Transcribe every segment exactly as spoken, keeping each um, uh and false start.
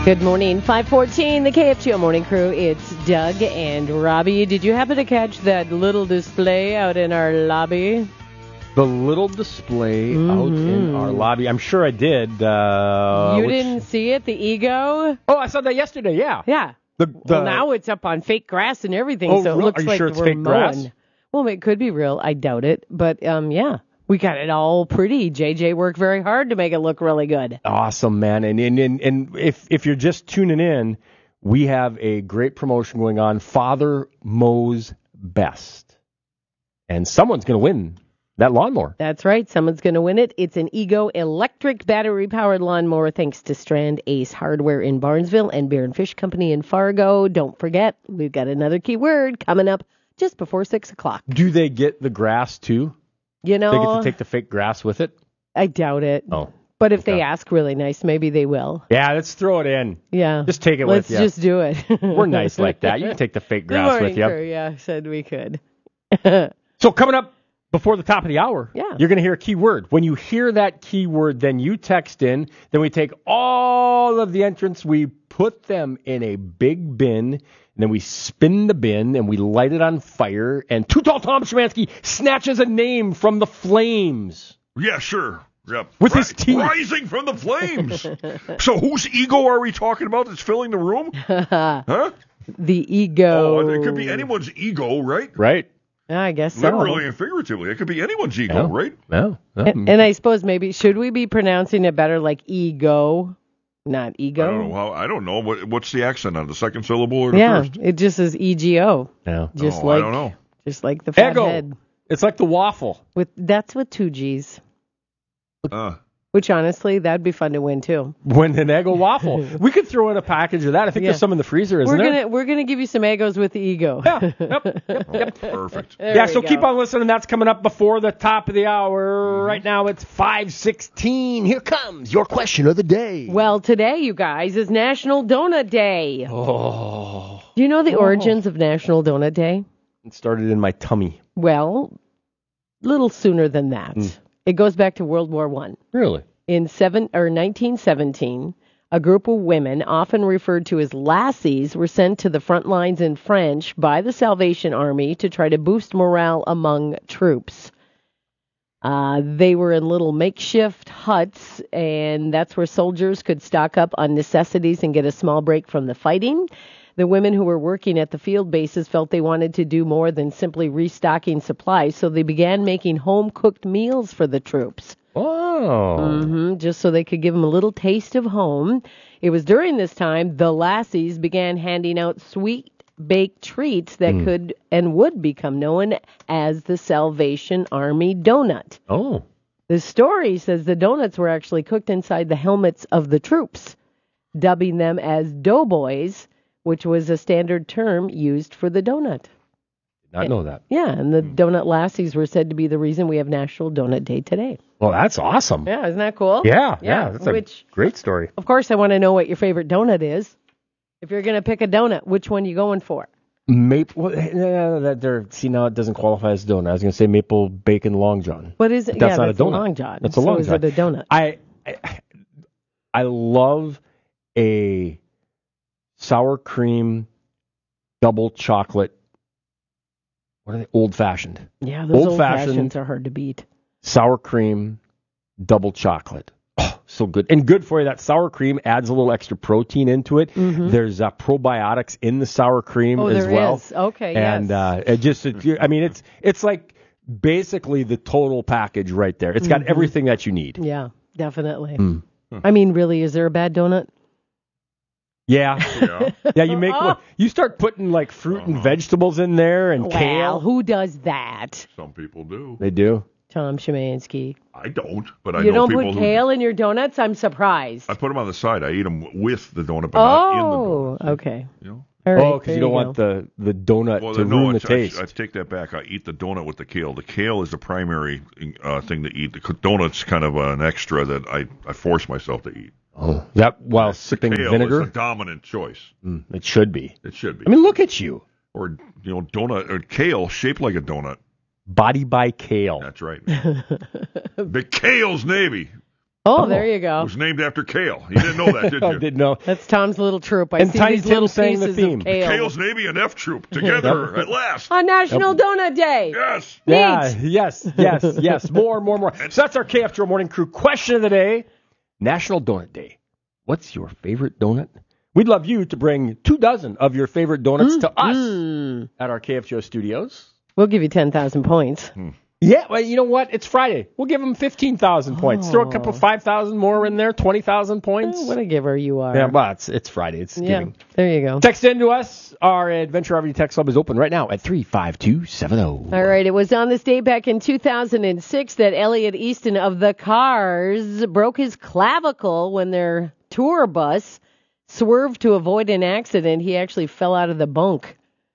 Good morning, five fourteen, the K F G O Morning Crew. It's Doug and Robbie. Did you happen to catch that little display out in our lobby? The little display mm-hmm. out in our lobby. I'm sure I did. Uh, you which... didn't see it, the ego? Oh, I saw that yesterday, yeah. Yeah. The, the... Well, now it's up on fake grass and everything, oh, so it real? looks Are you like sure it's we're fake mowing. grass? Well, it could be real. I doubt it. But, um, yeah. We got it all pretty. J J worked very hard to make it look really good. Awesome, man. And and, and, and if, if you're just tuning in, we have a great promotion going on. Father Mows Best. And someone's going to win that lawnmower. That's right. Someone's going to win it. It's an Ego electric battery-powered lawnmower thanks to Strand Ace Hardware in Barnesville and Bear and Fish Company in Fargo. Don't forget, we've got another keyword coming up just before six o'clock. Do they get the grass, too? You know, they get to take the fake grass with it? I doubt it. Oh. But if okay. they ask really nice, maybe they will. Yeah, let's throw it in. Yeah. Just take it let's with you. Let's just do it. We're nice like that. You can take the fake grass the with you. Crew, yeah, said we could. So coming up before the top of the hour, yeah. you're going to hear a key word. When you hear that key word, then you text in. Then we take all of the entrants, we put them in a big bin, and then we spin the bin, and we light it on fire, and Too Tall Tom Szymanski snatches a name from the flames. Yeah, sure. Yep. With Ri- his teeth. Rising from the flames. So whose ego are we talking about that's filling the room? Huh? The ego. Oh, it could be anyone's ego, right? Right. I guess so. Literally and figuratively. It could be anyone's ego, no. right? No. no. And, and I suppose maybe, should we be pronouncing it better like ego, not ego? I don't know. How, I don't know. What, what's the accent on the second syllable or the yeah, first? it just says E G O. Yeah. Just oh, like, I don't know. Just like the fat Ego. head. It's like the waffle. With That's with two G's. Uh, Which, honestly, that'd be fun to win, too. Win an Eggo waffle. We could throw in a package of that. I think Yeah. there's some in the freezer, isn't we're there? gonna We're going to give you some Eggos with the ego. Yeah. Yep. Yep. Yep. perfect. There Yeah, we so go. keep on listening. That's coming up before the top of the hour. Mm-hmm. Right now it's five sixteen. Here comes your question of the day. Well, today, you guys, is National Donut Day. Oh. Do you know the origins of National Donut Day? It started in my tummy. Well, little sooner than that. Mm. It goes back to World War One. Really? In seven or nineteen seventeen, a group of women, often referred to as lassies, were sent to the front lines in France by the Salvation Army to try to boost morale among troops. Uh, they were in little makeshift huts, and that's where soldiers could stock up on necessities and get a small break from the fighting. The women who were working at the field bases felt they wanted to do more than simply restocking supplies, so they began making home-cooked meals for the troops. Oh. Mm-hmm, just so they could give them a little taste of home. It was during this time the lassies began handing out sweet baked treats that Mm. could and would become known as the Salvation Army donut. Oh. The story says the donuts were actually cooked inside the helmets of the troops, dubbing them as doughboys, which was a standard term used for the donut. Did not know that. Yeah, and the donut lassies were said to be the reason we have National Donut Day today. Well, that's awesome. Yeah, isn't that cool? Yeah, Yeah, yeah. That's a which- great story. Of course, I want to know what your favorite donut is. If you're going to pick a donut, which one you going for? Maple. Well, yeah, that there. See, now it doesn't qualify as a donut. I was going to say maple bacon long john. What is it? But that's yeah, not that's a donut. long john. That's a so long is john. it a donut? I, I, I love a sour cream double chocolate. What are they? Old fashioned. Yeah, those old Old-fashioned- fashions are hard to beat. Sour cream double chocolate. Oh, so good. And good for you. That sour cream adds a little extra protein into it. Mm-hmm. There's uh, probiotics in the sour cream Oh, as there well. is. Okay, And yes. uh, it just, it, I mean, it's it's like basically the total package right there. It's got Mhm. everything that you need. Yeah, definitely. Mm. I mean, really, is there a bad donut? Yeah. Yeah. Yeah, you make one, you start putting like fruit and Uh-huh. vegetables in there and Well, kale. who does that? Some people do. They do. Tom Szymanski. I don't, but I You know don't people put who. kale in your donuts? I'm surprised. I put them on the side. I eat them with the donut, but not in the Oh, donut. okay. You know? All right, Oh, because there you don't go. want the, the donut Well, to no, ruin I, the taste. I, I take that back. I eat the donut with the kale. The kale is the primary uh, thing to eat. The donut's kind of an extra that I, I force myself to eat. Oh, that while sipping Kale vinegar? is the dominant choice. Mm, it should be. It should be. I mean, look at you. Or, you know, donut or kale shaped like a donut. Body by kale. That's right. Big Kale's Navy. Oh, Oh. there you It go. was named after kale. You didn't know that, did I you? didn't know. That's Tom's little troop. I And see Tiny these Tim little sang the pieces theme. of kale. Kale's Navy and F Troop together at last. On National Donut Day. Yes. Yeah, Neat. yes, yes, yes. More, more, more. So that's our K F G O Morning Crew question of the day. National Donut Day. What's your favorite donut? We'd love you to bring two dozen of your favorite donuts to us Mm. at our K F G O studios. We'll give you ten thousand points. Yeah, well, you know what? It's Friday. We'll give them fifteen thousand points. Throw a couple five thousand more in there, twenty thousand points. Oh, what a giver you are. Yeah, well, it's, it's Friday. It's Yeah, giving. there you go. Text in to us. Our Adventure R V text club is open right now at three five two seven zero. All right, it was on this day back in two thousand six that Elliot Easton of the Cars broke his clavicle when their tour bus swerved to avoid an accident. He actually fell out of the bunk.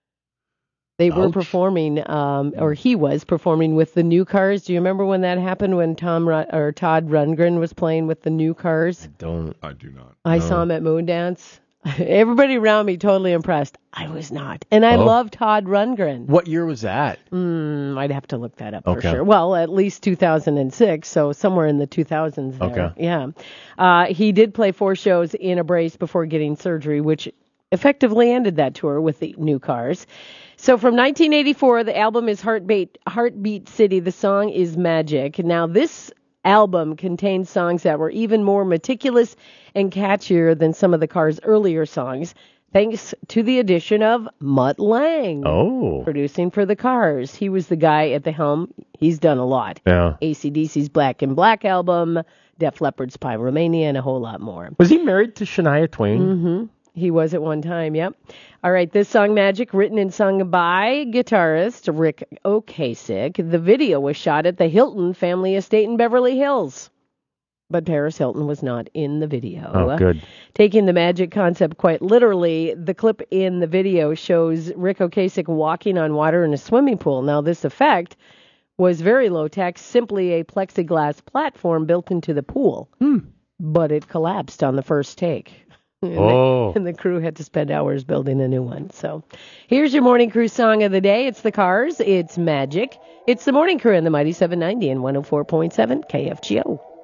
They were Ouch. performing, um, or he was performing with the New Cars. Do you remember when that happened? When Tom Ru- or Todd Rundgren was playing with the New Cars? Don't. I do not. I saw him at Moondance. Everybody around me totally impressed. I was not, and I Oh. love Todd Rundgren. What year was that? Mm, I'd have to look that up for Okay. sure. Well, at least two thousand six, so somewhere in the two thousands there. Okay. Yeah. Uh, he did play four shows in a brace before getting surgery, which effectively ended that tour with the New Cars. So from nineteen eighty-four, the album is Heartbeat, Heartbeat City. The song is Magic. Now, this album contains songs that were even more meticulous and catchier than some of the Cars' earlier songs, thanks to the addition of Mutt Lange. Oh. Producing for the Cars. He was the guy at the helm. He's done a lot. Yeah. A C D C's Black and Black album, Def Leppard's Pyromania, and a whole lot more. Was he married to Shania Twain? Mm-hmm. He was at one time, yep. All right, this song, Magic, written and sung by guitarist Rick Ocasek. The video was shot at the Hilton family estate in Beverly Hills. But Paris Hilton was not in the video. Oh, good. Taking the magic concept quite literally, the clip in the video shows Rick Ocasek walking on water in a swimming pool. Now, this effect was very low-tech, simply a plexiglass platform built into the pool. Hmm. But it collapsed on the first take. And Oh. The, and the crew had to spend hours building a new one. So here's your Morning Crew song of the day. It's the Cars. It's Magic. It's the Morning Crew in the Mighty seven ninety and one oh four point seven K F G O.